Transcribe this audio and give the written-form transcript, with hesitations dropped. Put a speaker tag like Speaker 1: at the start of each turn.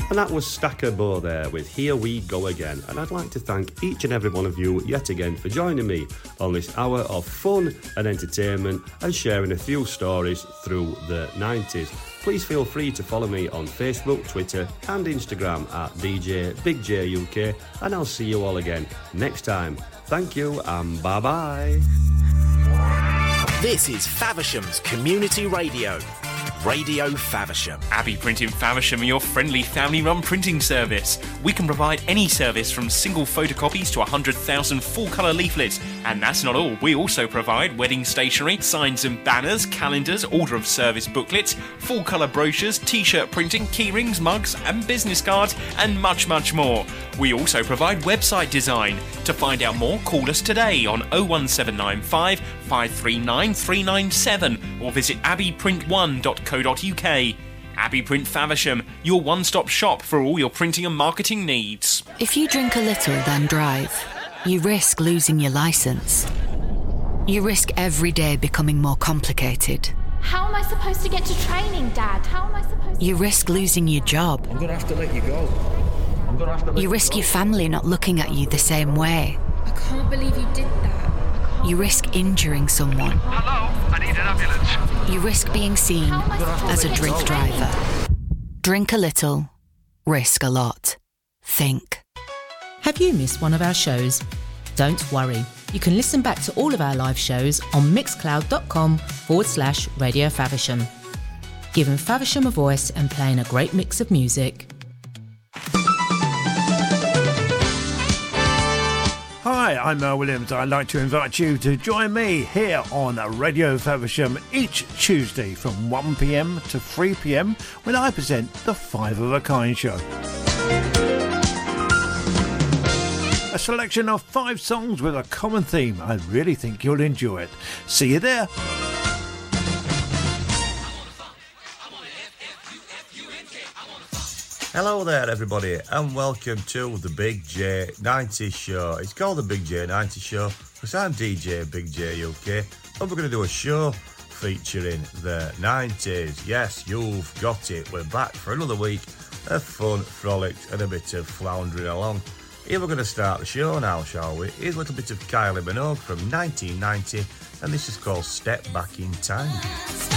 Speaker 1: And that was Stacker Bo there with Here We Go Again. And I'd like to thank each and every one of you yet again for joining me on this hour of fun and entertainment and sharing a few stories through the 90s. Please feel free to follow me on Facebook, Twitter and Instagram at DJ Big J UK, and I'll see you all again next time. Thank you and bye-bye.
Speaker 2: This is Faversham's Community Radio. Radio Faversham.
Speaker 3: Abbey Print in Faversham are your friendly family-run printing service. We can provide any service from single photocopies to 100,000 full-colour leaflets. And that's not all. We also provide wedding stationery, signs and banners, calendars, order of service booklets, full-colour brochures, t-shirt printing, keyrings, mugs and business cards, and much, much more. We also provide website design. To find out more, call us today on 01795 539 397 or visit abbeyprint1.co.uk. Abbey Print Faversham, your one-stop shop for all your printing and marketing needs.
Speaker 4: If you drink a little then drive, you risk losing your licence. You risk every day becoming more complicated.
Speaker 5: How am I supposed to get to training, Dad? How am I supposed to...
Speaker 4: You risk losing your job.
Speaker 6: I'm going to have to let you go.
Speaker 4: You risk your family not looking at you the same way.
Speaker 5: I can't believe you did that.
Speaker 4: You risk injuring someone.
Speaker 7: Hello, I need an ambulance.
Speaker 4: You risk being seen as a drink driver. Drink a little, risk a lot. Think.
Speaker 8: Have you missed one of our shows? Don't worry. You can listen back to all of our live shows on mixcloud.com/Radio Faversham. Giving Faversham a voice and playing a great mix of music.
Speaker 9: Hi, I'm Mel Williams. I'd like to invite you to join me here on Radio Faversham each Tuesday from 1 p.m. to 3 p.m. when I present the Five of a Kind show. A selection of 5 songs with a common theme. I really think you'll enjoy it. See you there.
Speaker 10: Hello there everybody and welcome to the Big J 90s show. It's called the Big J 90s show because I'm DJ Big J UK and we're going to do a show featuring the 90s. Yes, you've got it. We're back for another week of fun, frolics and a bit of floundering along. Here we're going to start the show now, shall we? Here's a little bit of Kylie Minogue from 1990 and this is called Step Back in Time.